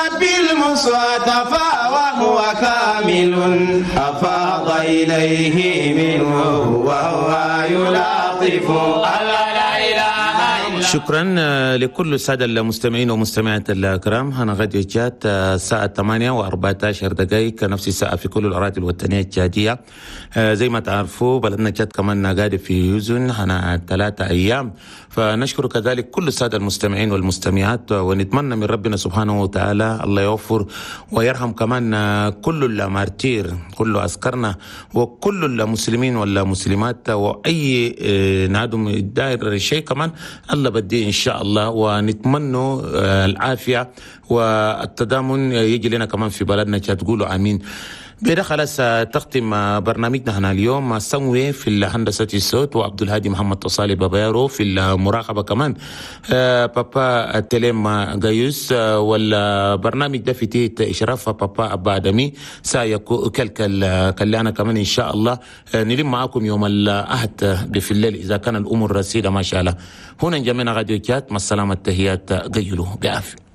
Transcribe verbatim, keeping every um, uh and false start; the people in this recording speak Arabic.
بالمصطفى وهو كامل أفاض إليه منه وهو يلاطف. شكرا لكل السادة المستمعين ومستمعات الكرام. أنا غد جات الساعة ثمانية وأربعة عشر دقائق نفس الساعة في كل الأراضي الوطنية الجادية. زي ما تعرفوا بلدنا جات كمان قاعدة في يوزن هنا ثلاثة أيام، فنشكر كذلك كل السادة المستمعين والمستمعات، ونتمنى من ربنا سبحانه وتعالى الله يوفر ويرحم كمان كل المارتير، كل عسكرنا وكل المسلمين والمسلمات، وأي نادم داير شيء كمان الله بدي إن شاء الله، ونتمنى العافية والتضامن يجي لنا كمان في بلدنا. تقولوا آمين. بدا خلاص تختم برنامجنا هنا اليوم مع سموي في الهندسة الصوت، وعبد الهادي محمد تصالي بابيرو في المراقبة كمان. آه بابا التليم جايوس، آه والبرنامج ده في تيت إشراف بابا أبا آدمي سايكو كالكال كلانا كمان إن شاء الله. آه نلم معاكم يوم الأحد في الليل إذا كان الأمور رسيدة ما شاء الله. هنا جميعنا غاديو كات مع السلامة، التهيات قيلوا بعافية.